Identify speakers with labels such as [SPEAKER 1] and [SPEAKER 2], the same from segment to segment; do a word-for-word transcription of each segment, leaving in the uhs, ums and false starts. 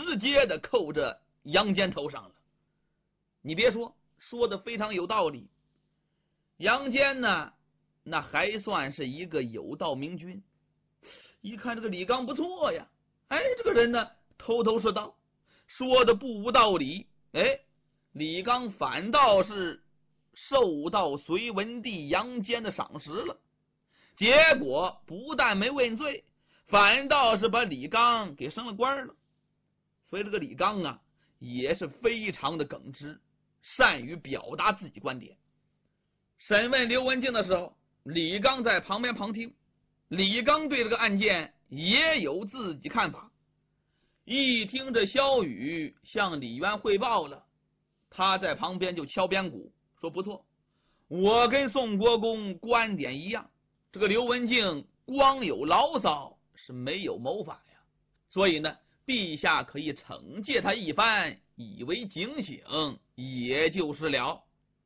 [SPEAKER 1] 直接的扣着杨坚头上了。你别说，说的非常有道理。杨坚呢，那还算是一个有道明君。一看这个李刚不错呀，哎，这个人呢头头是道，说的不无道理。哎，李刚反倒是受到隋文帝杨坚的赏识了。结果不但没问罪，反倒是把李刚给升了官了。所以这个李刚啊，也是非常的耿直，善于表达自己观点。审问刘文静的时候，李刚在旁边旁听。李刚对这个案件也有自己看法。一听这萧雨向李渊汇报了，他在旁边就敲边鼓说：“不错，我跟宋国公观点一样，这个刘文静光有牢骚是没有谋法呀，所以呢，陛下可以惩戒他一番，以为警醒，也就是了。”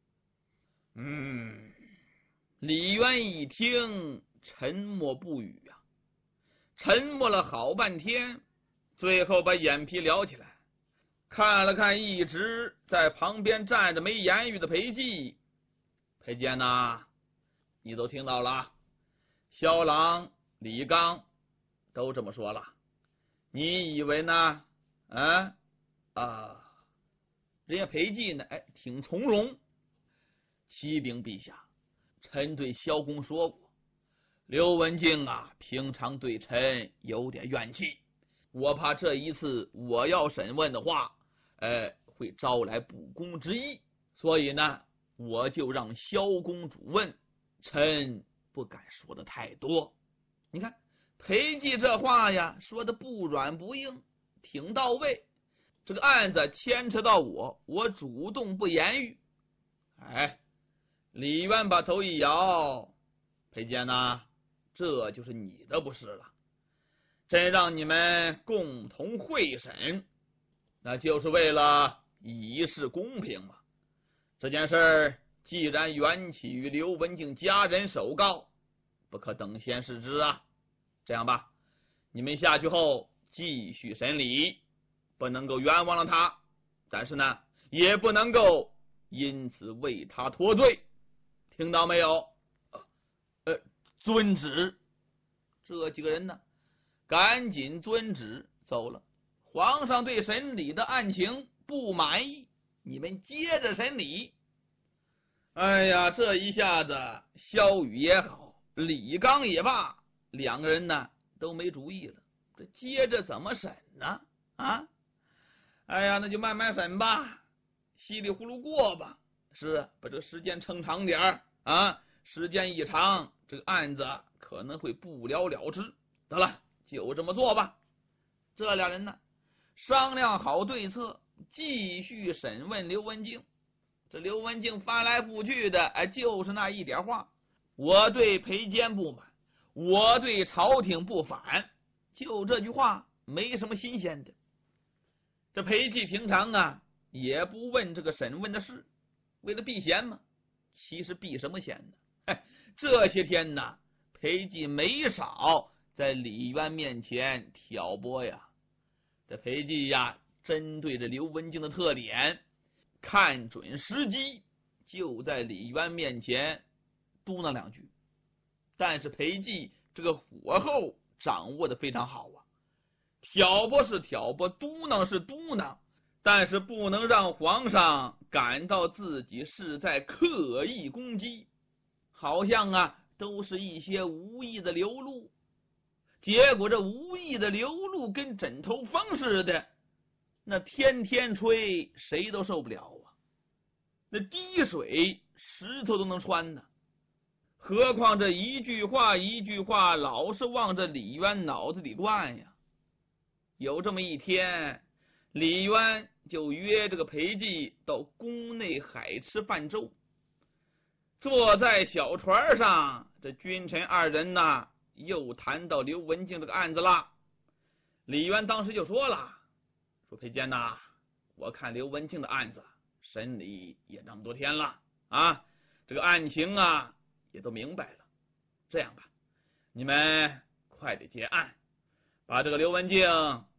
[SPEAKER 1] 嗯，李渊一听，沉默不语啊，沉默了好半天，最后把眼皮撩起来，看了看一直在旁边站着没言语的裴寂。裴坚呐，你都听到了，萧郎、李刚都这么说了，你以为呢？啊啊，人家裴寂呢，哎，挺从容。启禀陛下，臣对萧公说过，刘文静啊，平常对臣有点怨气，我怕这一次我要审问的话，呃，会招来不公之意，所以呢，我就让萧公主问，臣不敢说的太多。你看裴寂这话呀，说的不软不硬，挺到位。这个案子牵扯到我，我主动不言语。哎，李渊把头一摇，裴坚呐，这就是你的不是了。真让你们共同会审，那就是为了以示公平嘛。这件事既然缘起于刘文静家人首告，不可等闲视之啊。这样吧，你们下去后继续审理，不能够冤枉了他，但是呢，也不能够因此为他脱罪，听到没有？呃，遵旨。这几个人呢，赶紧遵旨走了。皇上对审理的案情不满意，你们接着审理。哎呀，这一下子萧雨也好，李刚也罢，两个人呢都没主意了，这接着怎么审呢？啊，哎呀，那就慢慢审吧，稀里糊涂过吧。是把这个时间撑长点啊，时间一长，这个案子可能会不了了之。得了，就这么做吧。这俩人呢，商量好对策，继续审问刘文静。这刘文静翻来覆去的，哎，就是那一点话：我对裴坚不满，我对朝廷不反，就这句话，没什么新鲜的。这裴寂平常啊，也不问这个审问的事，为了避嫌嘛。其实避什么嫌呢？哎，这些天呢，裴寂没少在李渊面前挑拨呀。这裴寂呀，针对着刘文静的特点，看准时机，就在李渊面前嘟囔两句。但是裴寂这个火候掌握的非常好啊，挑拨是挑拨，嘟囔是嘟囔，但是不能让皇上感到自己是在刻意攻击，好像啊都是一些无意的流露。结果这无意的流露跟枕头风似的，那天天吹，谁都受不了啊。那滴水石头都能穿呢，何况这一句话一句话老是往这李渊脑子里灌呀。有这么一天，李渊就约这个裴寂到宫内海吃饭粥。坐在小船上，这君臣二人呐，又谈到刘文静这个案子了。李渊当时就说了，说裴坚呐，我看刘文静的案子审理也那么多天了啊，这个案情啊也都明白了。这样吧，你们快点结案，把这个刘文静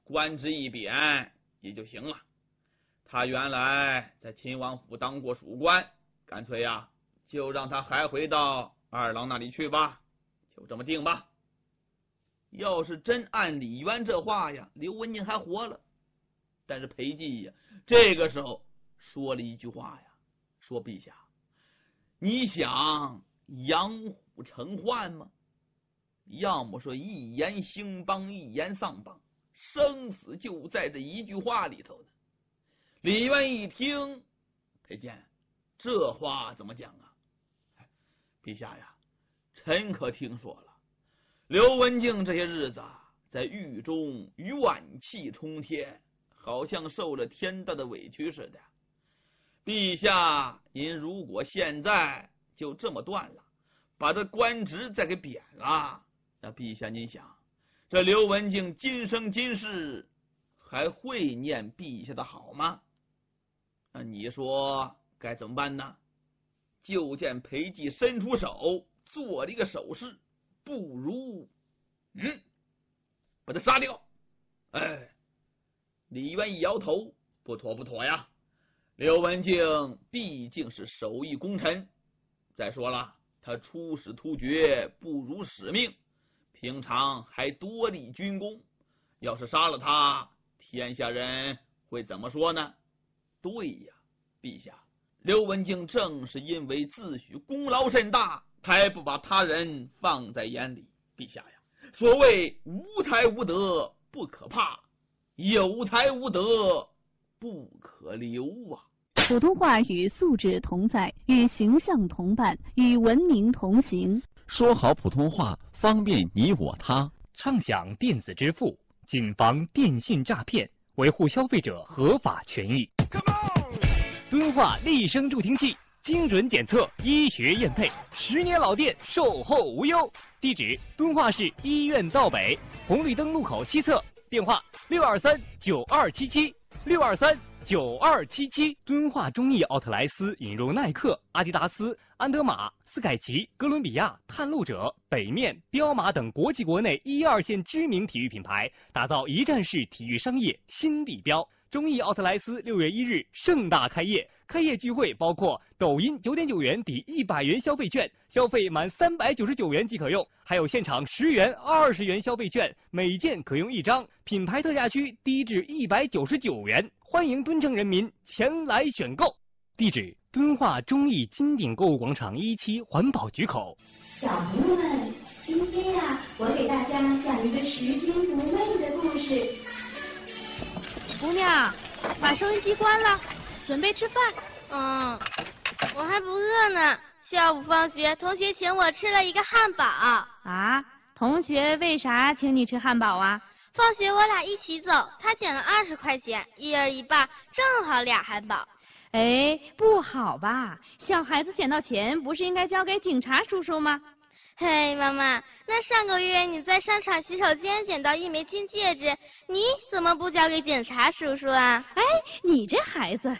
[SPEAKER 1] 官职一贬也就行了。他原来在秦王府当过属官，干脆呀，就让他还回到二郎那里去吧，就这么定吧。要是真按李渊这话呀，刘文静还活了。但是裴寂呀，这个时候说了一句话呀，说陛下，你想养虎成患吗？要么说一言兴邦，一言丧邦，生死就在这一句话里头呢。李渊一听，裴坚，这话怎么讲啊？陛下呀，臣可听说了，刘文静这些日子在狱中怨气冲天，好像受了天大的委屈似的。陛下，您如果现在就这么断了，把这官职再给贬了，那陛下您想，这刘文静今生今世还会念陛下的好吗？那你说该怎么办呢？就见裴寂伸出手做了一个手势，不如嗯把他杀掉。哎，李渊一摇头，不妥不妥呀，刘文静毕竟是手艺功臣，再说了，他出使突厥不辱使命，平常还多立军功，要是杀了他，天下人会怎么说呢？对呀，陛下，刘文静正是因为自诩功劳甚大，才不把他人放在眼里。陛下呀，所谓无才无德不可怕，有才无德不可留啊。
[SPEAKER 2] 普通话与素质同在，与形象同伴，与文明同行。
[SPEAKER 3] 说好普通话，方便你我他。
[SPEAKER 4] 畅享电子支付，谨防电信诈骗，维护消费者合法权益。敦化立声助听器，精准检测，医学验配，十年老店，售后无忧。地址：敦化市医院道北红绿灯路口西侧，电话六二三九二七七六二三九二七七。敦化中艺奥特莱斯引入耐克、阿迪达斯、安德玛、斯凯奇、哥伦比亚、探路者、北面、彪马等国际国内一二线知名体育品牌，打造一站式体育商业新地标。中艺奥特莱斯六月一日盛大开业，开业聚会包括抖音九点九元抵一百元消费券，消费满三百九十九元即可用，还有现场十元、二十元消费券，每件可用一张，品牌特价区低至一百九十九元，欢迎敦城人民前来选购。地址：敦化中艺金鼎购物广场一期环保局口。
[SPEAKER 5] 小朋友们，今天呀、啊，我给大家讲一个拾金不昧的故事。
[SPEAKER 6] 姑娘，把收音机关了，准备吃饭。
[SPEAKER 7] 嗯，我还不饿呢。下午放学，同学请我吃了一个汉堡。
[SPEAKER 6] 啊？同学为啥请你吃汉堡啊？
[SPEAKER 7] 放学我俩一起走，他捡了二十块钱，一人一半，正好俩汉堡。
[SPEAKER 6] 哎，不好吧？小孩子捡到钱，不是应该交给警察叔叔吗？
[SPEAKER 7] 嘿，妈妈，那上个月你在商场洗手间捡到一枚金戒指，你怎么不交给警察叔叔啊？
[SPEAKER 6] 哎，你这孩子。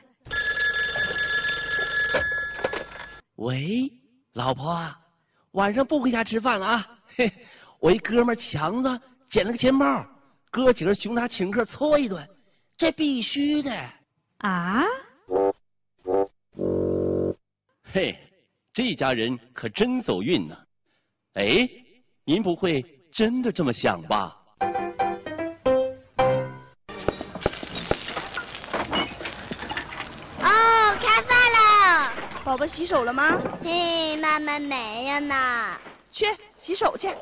[SPEAKER 8] 喂，老婆啊，晚上不回家吃饭了啊？嘿，我一哥们强子捡了个钱包，哥几个熊他请客搓一顿，这必须的。
[SPEAKER 2] 啊？
[SPEAKER 3] 嘿，这家人可真走运呢。哎，您不会真的这么想吧？
[SPEAKER 7] 哦，开饭了！
[SPEAKER 9] 宝宝洗手了吗？
[SPEAKER 7] 嘿，妈妈没有呢。
[SPEAKER 9] 去洗手去。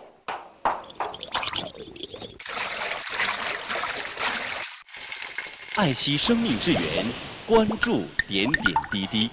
[SPEAKER 3] 爱惜生命之源，关注点点滴滴。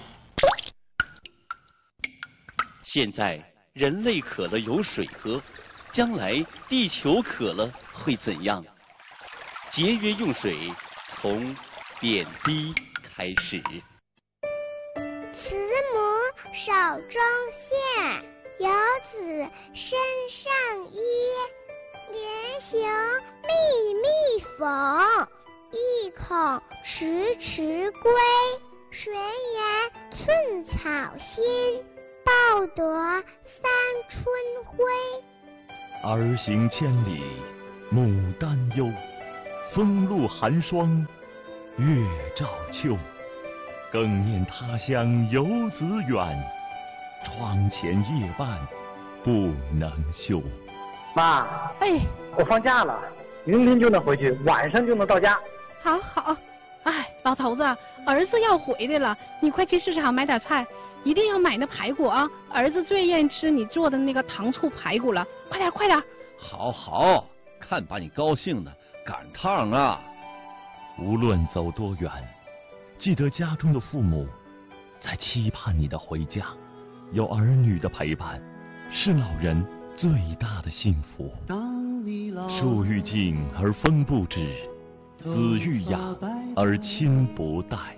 [SPEAKER 3] 现在人类渴了有水喝，将来地球渴了会怎样？节约用水，从点滴开始。
[SPEAKER 10] 慈母手中线，游子身上衣。连行密密缝，意恐迟迟归。谁言寸草心，报得三春晖。
[SPEAKER 11] 儿行千里母担忧， 风露寒霜，月照秋。更念他乡游子远，窗前夜半不能休。
[SPEAKER 12] 妈，
[SPEAKER 9] 哎，
[SPEAKER 12] 我放假了，明天就能回去，晚上就能到家。
[SPEAKER 9] 好好。哎，老头子，儿子要回来了，你快去市场买点菜，一定要买那排骨啊！儿子最愿意吃你做的那个糖醋排骨了，快点快点！
[SPEAKER 13] 好好，看把你高兴的，赶趟啊！
[SPEAKER 11] 无论走多远，记得家中的父母在期盼你的回家，有儿女的陪伴，是老人最大的幸福。树欲静而风不止，子欲养而亲不待。